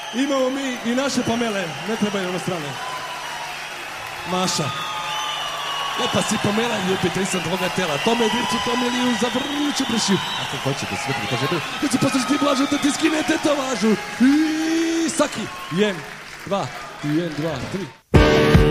Imamo mi i naše Pamele, ne trebaju ono strane. Maša. Lepa si Pamela, ljubitelj sam tvoga tela. Tome dripcu, tome liju, zavrnuću prši. Ako hoćete sve prikaže, da ću poslušati blažu, da ti skinete to važu. I saki. 1, 2, 1, 2, 3.